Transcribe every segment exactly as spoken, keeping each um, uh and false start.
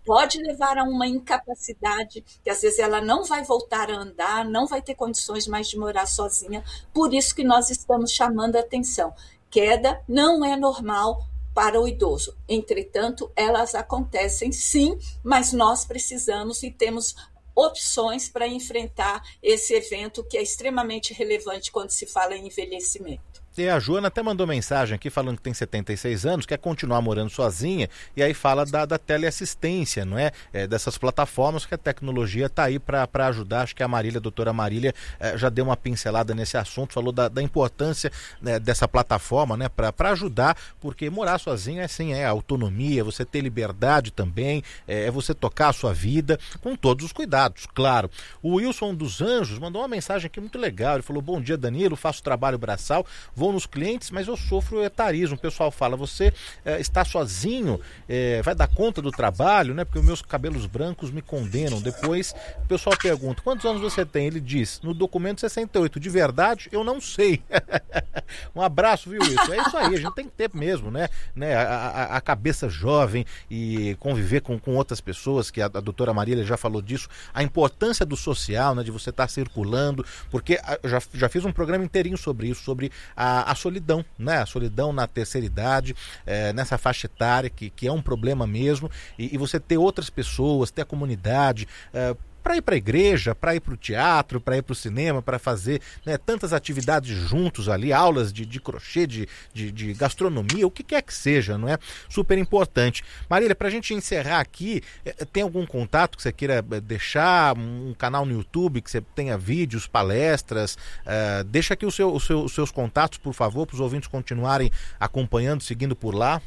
pode levar a uma incapacidade, que às vezes ela não vai voltar a andar, não vai ter condições mais de morar sozinha. Por isso que nós estamos chamando a atenção. Queda não é normal para o idoso. Entretanto, elas acontecem sim, mas nós precisamos e temos opções para enfrentar esse evento que é extremamente relevante quando se fala em envelhecimento. E a Joana até mandou mensagem aqui falando que tem setenta e seis anos, quer continuar morando sozinha, e aí fala da, da teleassistência, não é? é? Dessas plataformas que a tecnologia está aí para ajudar. Acho que a Marília, a doutora Marília, é, já deu uma pincelada nesse assunto, falou da, da importância, né, dessa plataforma, né, para ajudar, porque morar sozinho é assim, é autonomia, você ter liberdade também, é, é você tocar a sua vida com todos os cuidados, claro. O Wilson dos Anjos mandou uma mensagem aqui muito legal, ele falou: bom dia, Danilo, faço trabalho braçal, vou nos clientes, mas eu sofro etarismo. O pessoal fala: você é, está sozinho, é, vai dar conta do trabalho, né? Porque os meus cabelos brancos me condenam. Depois o pessoal pergunta: quantos anos você tem? Ele diz: no documento sessenta e oito. De verdade, eu não sei. Um abraço, viu, isso? É isso aí, a gente tem que ter mesmo, né? né? A, a, a cabeça jovem e conviver com, com outras pessoas, que a, a doutora Marília já falou disso, a importância do social, né? De você estar circulando, porque a, já, já fiz um programa inteirinho sobre isso, sobre a A, a solidão, né? A solidão na terceira idade, é, nessa faixa etária, que, que é um problema mesmo, e, e você ter outras pessoas, ter a comunidade, é, para ir para a igreja, para ir para o teatro, para ir para o cinema, para fazer, né, tantas atividades juntos ali, aulas de, de crochê, de, de, de gastronomia, o que quer que seja, não é? Super importante. Marília, para a gente encerrar aqui, tem algum contato que você queira deixar, um canal no YouTube que você tenha vídeos, palestras? Uh, deixa aqui o seu, o seu, os seus contatos, por favor, para os ouvintes continuarem acompanhando, seguindo por lá.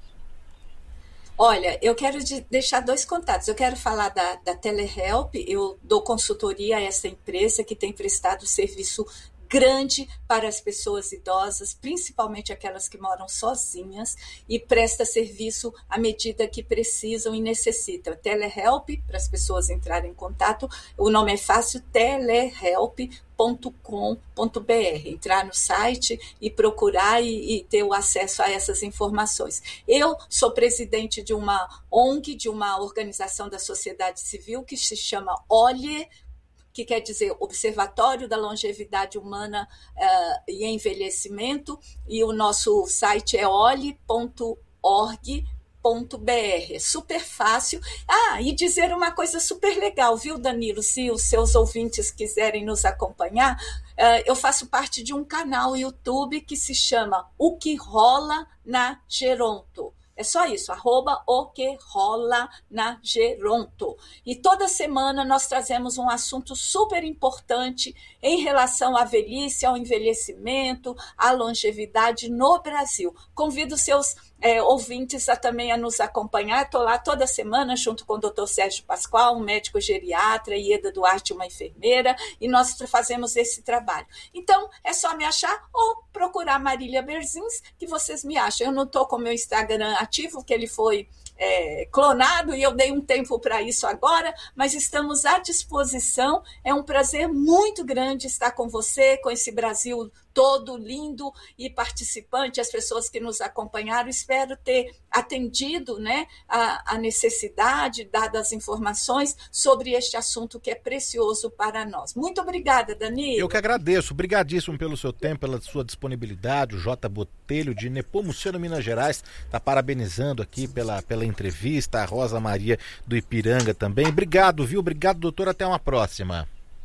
Olha, eu quero de deixar dois contatos. Eu quero falar da, da Telehelp. Eu dou consultoria a essa empresa que tem prestado serviço grande para as pessoas idosas, principalmente aquelas que moram sozinhas, e presta serviço à medida que precisam e necessitam. Telehelp, para as pessoas entrarem em contato, o nome é fácil, telehelp ponto com ponto b r, entrar no site e procurar e, e ter o acesso a essas informações. Eu sou presidente de uma O N G, de uma organização da sociedade civil que se chama OLHE, que quer dizer Observatório da Longevidade Humana uh, e Envelhecimento, e o nosso site é olhe ponto org ponto b r. É super fácil. Ah, e dizer uma coisa super legal, viu, Danilo? Se os seus ouvintes quiserem nos acompanhar, uh, eu faço parte de um canal YouTube que se chama O Que Rola na Geronto. É só isso, arroba o que rola na Geronto. E toda semana nós trazemos um assunto super importante em relação à velhice, ao envelhecimento, à longevidade no Brasil. Convido seus é, ouvintes a, também a nos acompanhar. Estou lá toda semana junto com o doutor Sérgio Pascoal, um médico geriatra, e Ieda Duarte, uma enfermeira, e nós fazemos esse trabalho. Então, é só me achar ou procurar Marília Berzins, que vocês me acham. Eu não estou com o meu Instagram ativo, que ele foi é, clonado, e eu dei um tempo para isso agora, mas estamos à disposição. É um prazer muito grande estar com você, com esse Brasil todo lindo e participante, as pessoas que nos acompanharam. Espero ter atendido, né, a, a necessidade, dado as informações sobre este assunto que é precioso para nós. Muito obrigada, Danilo. Eu que agradeço, obrigadíssimo pelo seu tempo, pela sua disponibilidade. O J. Botelho, de Nepomuceno, Minas Gerais, está parabenizando aqui pela, pela entrevista. A Rosa Maria do Ipiranga também. Obrigado, viu? Obrigado, doutor. Até uma próxima.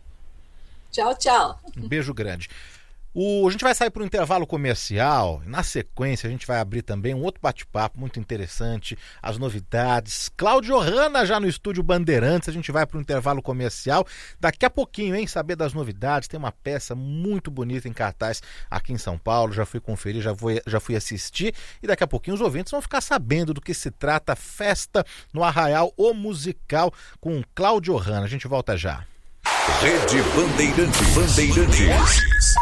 Tchau, tchau. Um beijo grande. O, a gente vai sair para um intervalo comercial. Na sequência, a gente vai abrir também um outro bate-papo muito interessante, as novidades. Cláudio Hanna já no estúdio Bandeirantes. A gente vai para um intervalo comercial. Daqui a pouquinho, hein? Saber das novidades. Tem uma peça muito bonita em cartaz aqui em São Paulo. Já fui conferir, já fui, já fui assistir. E daqui a pouquinho os ouvintes vão ficar sabendo do que se trata. Festa no Arraial, o musical, com Cláudio Hanna. A gente volta já. Rede Bandeirantes. Bandeirantes.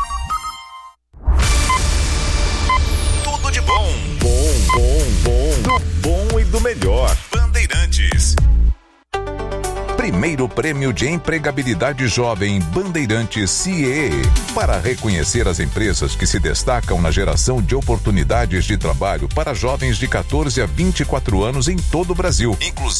Tudo de bom. Bom, bom, bom. Do bom e do melhor. Bandeirantes. Primeiro Prêmio de Empregabilidade Jovem Bandeirantes C I E. Para reconhecer as empresas que se destacam na geração de oportunidades de trabalho para jovens de catorze a vinte e quatro anos em todo o Brasil. Inclusive